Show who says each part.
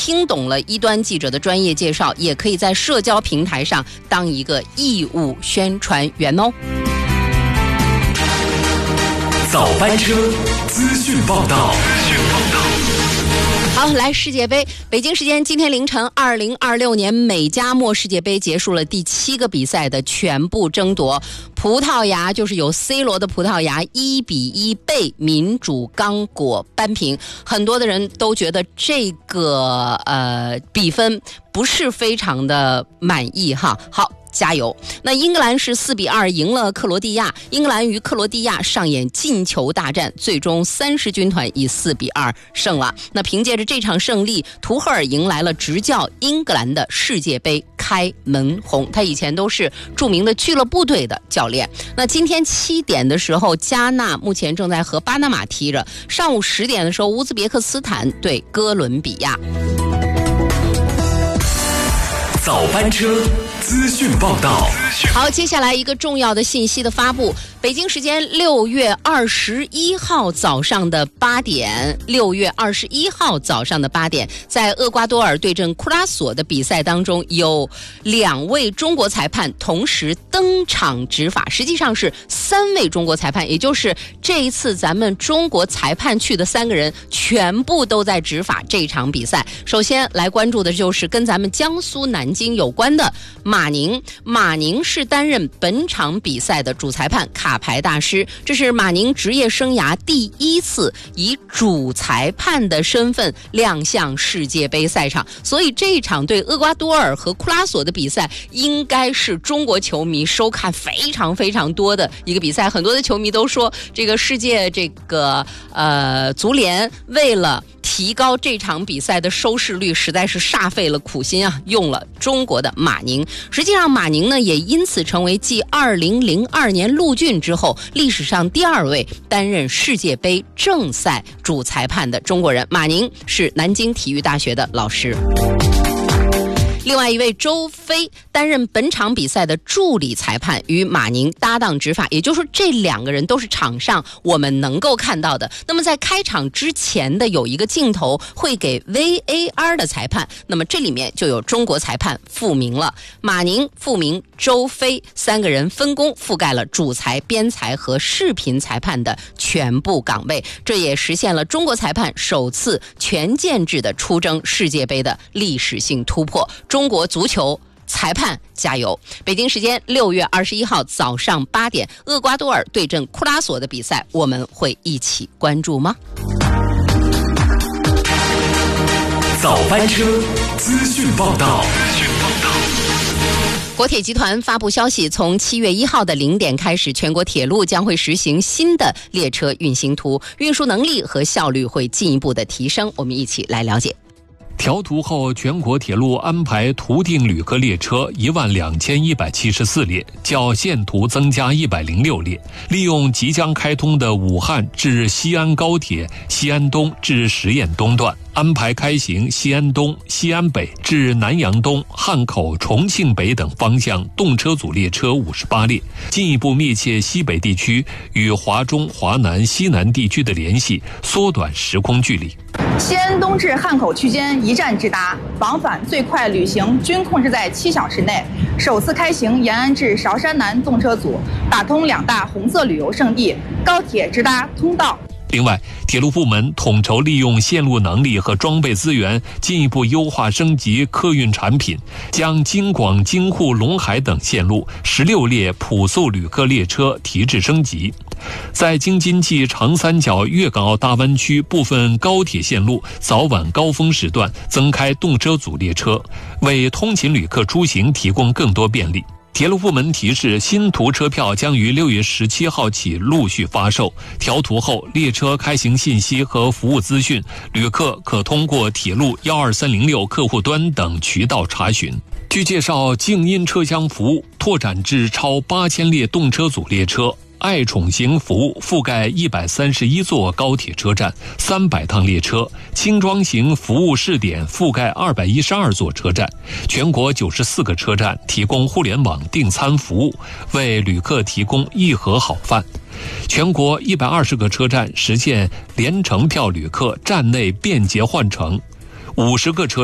Speaker 1: 听懂了一端记者的专业介绍，也可以在社交平台上当一个义务宣传员哦。
Speaker 2: 早班车资讯报道。
Speaker 1: 好，来世界杯，北京时间今天凌晨，2026年美加墨世界杯结束了第7个比赛的全部争夺。葡萄牙就是有 C 罗的葡萄牙1-1被民主刚果扳平，很多的人都觉得这个比分不是非常的满意哈。好，加油！那英格兰是4-2赢了克罗地亚，英格兰与克罗地亚上演进球大战，最终30军团以4-2胜了。那凭借着这场胜利，图赫尔迎来了执教英格兰的世界杯开门红。他以前都是著名的俱乐部队的教练。那今天7点的时候，加纳目前正在和巴拿马踢着，上午10点的时候，乌兹别克斯坦对哥伦比亚。
Speaker 2: 早班车资讯报道。
Speaker 1: 好，接下来一个重要的信息的发布。北京时间6月21号早上的8点，6月21号早上的8点，在厄瓜多尔对阵库拉索的比赛当中，有2位中国裁判同时登场执法，实际上是3位中国裁判，也就是这一次咱们中国裁判去的3个人全部都在执法这场比赛。首先来关注的就是跟咱们江苏南京有关的马宁。马宁是担任本场比赛的主裁判、卡牌大师，这是马宁职业生涯第1次以主裁判的身份亮相世界杯赛场，所以这一场对厄瓜多尔和库拉索的比赛应该是中国球迷收看非常非常多的一个比赛。很多的球迷都说，这个世界足联为了提高这场比赛的收视率，实在是煞费了苦心啊，用了中国的马宁。实际上马宁呢，也因此成为继2002年陆俊之后历史上第2位担任世界杯正赛主裁判的中国人。马宁是南京体育大学的老师。另外一位周飞担任本场比赛的助理裁判，与马宁搭档执法，也就是说这2个人都是场上我们能够看到的。那么在开场之前的有一个镜头会给 VAR 的裁判，那么这里面就有中国裁判复明了，马宁、复明、周飞3个人分工覆盖了主裁、边裁和视频裁判的全部岗位，这也实现了中国裁判首次全建制的出征世界杯的历史性突破。中国足球裁判加油！北京时间6月21号早上8点，厄瓜多尔对阵库拉索的比赛，我们会一起关注吗？
Speaker 2: 早班车资讯报道。
Speaker 1: 国铁集团发布消息，从7月1号的0点开始，全国铁路将会实行新的列车运行图，运输能力和效率会进一步的提升。我们一起来了解。
Speaker 3: 调图后，全国铁路安排图定旅客列车12174列，较现图增加106列。利用即将开通的武汉至西安高铁西安东至十堰东段，安排开行西安东、西安北至南阳东、汉口、重庆北等方向动车组列车58列，进一步密切西北地区与华中、华南、西南地区的联系，缩短时空距离。
Speaker 4: 西安东至汉口区间一站直达，往返最快旅行均控制在7小时内。首次开行延安至韶山南动车组，打通2大红色旅游胜地，高铁直达通道。
Speaker 3: 另外，铁路部门统筹利用线路能力和装备资源，进一步优化升级客运产品，将京广、京沪、陇海等线路16列普速旅客列车提质升级。在京津冀长三角粤港澳大湾区部分高铁线路早晚高峰时段增开动车组列车，为通勤旅客出行提供更多便利。铁路部门提示，新图车票将于6月17号起陆续发售。调图后，列车开行信息和服务资讯，旅客可通过铁路12306客户端等渠道查询。据介绍，静音车厢服务拓展至超8000列动车组列车。爱宠型服务覆盖131座高铁车站、300趟列车，轻装型服务试点覆盖212座车站，全国94个车站提供互联网订餐服务，为旅客提供一盒好饭。全国120个车站实现联程票旅客站内便捷换乘，50个车